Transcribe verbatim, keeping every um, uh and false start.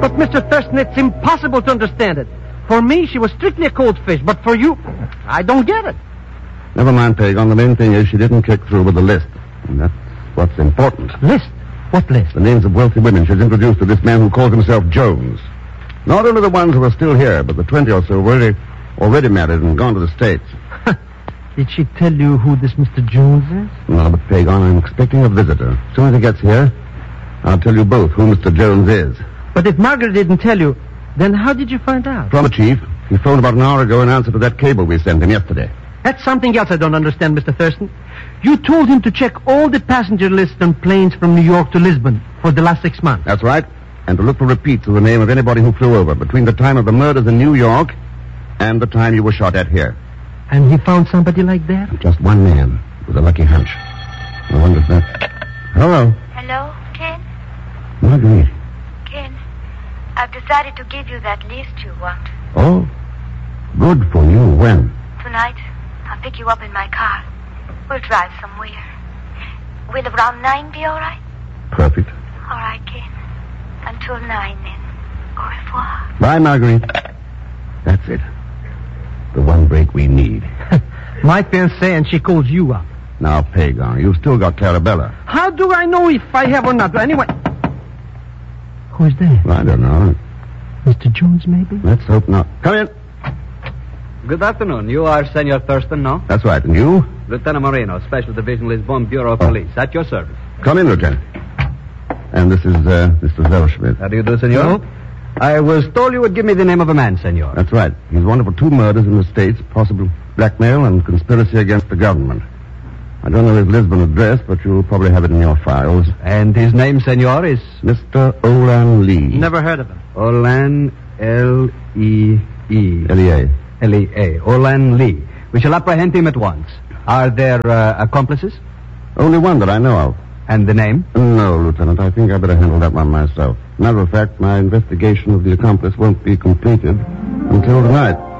But, Mister Thurston, it's impossible to understand it. For me, she was strictly a cold fish, but for you, I don't get it. Never mind, Pagon. The main thing is she didn't kick through with the list. And that's what's important. List? What list? The names of wealthy women she's introduced to this man who calls himself Jones. Not only the ones who are still here, but the twenty or so who already, already married and gone to the States. Did she tell you who this Mister Jones is? No, but Pagon, I'm expecting a visitor. As soon as he gets here, I'll tell you both who Mister Jones is. But if Margaret didn't tell you, then how did you find out? From the chief. He phoned about an hour ago in answer to that cable we sent him yesterday. That's something else I don't understand, Mister Thurston. You told him to check all the passenger lists on planes from New York to Lisbon for the last six months. That's right. And to look for repeats of the name of anybody who flew over between the time of the murders in New York and the time you were shot at here. And he found somebody like that? Just one man with a lucky hunch. I wonder if that... Hello. Hello, Ken? Marguerite. Ken, I've decided to give you that list you want. Oh? Good for you. When? Tonight, I'll pick you up in my car. We'll drive somewhere. Will around nine be all right? Perfect. All right, Ken. Until nine, then. Au revoir. Bye, Marguerite. That's it. The one break we need. My fiancée, and she calls you up. Now, Pagon, you've still got Clarabella. How do I know if I have or not? Anyway... Who's there? I don't know. Mister Jones, maybe? Let's hope not. Come in. Good afternoon. You are Senor Thurston, no? That's right. And you? Lieutenant Moreno, Special Division Lisbon Bureau of Police. At your service. Come in, Lieutenant. And this is uh, Mister Zellschmidt. How do you do, Senor? Hello. I was told you would give me the name of a man, Senor. That's right. He's wanted for two murders in the States, possible blackmail and conspiracy against the government. I don't know his Lisbon address, but you'll probably have it in your files. And his name, Senor, is? Mister Olan Lee. Never heard of him. Olan L E E. L E A. L E A. Olan Lee. We shall apprehend him at once. Are there uh, accomplices? Only one that I know of. And the name? No, Lieutenant. I think I better handle that one myself. Matter of fact, my investigation of the accomplice won't be completed until tonight.